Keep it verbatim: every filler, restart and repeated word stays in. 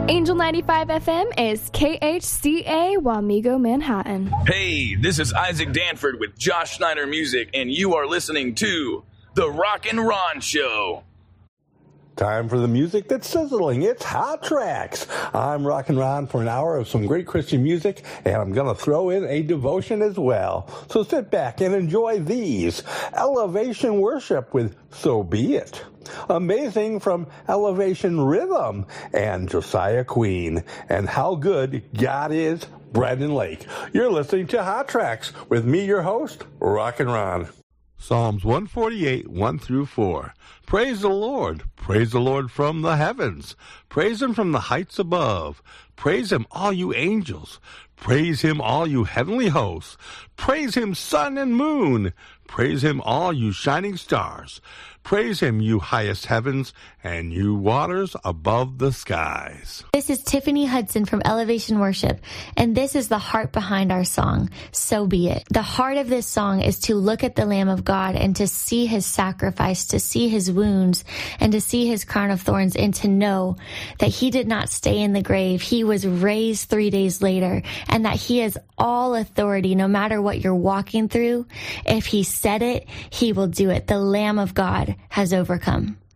Angel ninety-five F M is K H C A Wamego, Manhattan. Hey, this is Isaac Danford with Josh Schneider Music, and you are listening to The Rock and Ron Show. Time for the music that's sizzling. It's Hot Tracks. I'm Rockin' Ron for an hour of some great Christian music, and I'm going to throw in a devotion as well. So sit back and enjoy these. Elevation Worship with So Be It. Amazing from Elevation Rhythm and Josiah Queen. And How Good God Is, Brandon Lake. You're listening to Hot Tracks with me, your host, Rockin' Ron. Psalms one forty-eight, one through four. Praise the Lord. Praise the Lord from the heavens. Praise him from the heights above. Praise him, all you angels. Praise him, all you heavenly hosts. Praise him, sun and moon. Praise him, all you shining stars. Praise him, you highest heavens, and you waters above the skies. This is Tiffany Hudson from Elevation Worship, and this is the heart behind our song, So Be It. The heart of this song is to look at the Lamb of God and to see his sacrifice, to see his wounds, and to see his crown of thorns, and to know that he did not stay in the grave. He was raised three days later, and that he has all authority, no matter what you're walking through. If he said it, he will do it. The Lamb of God has overcome.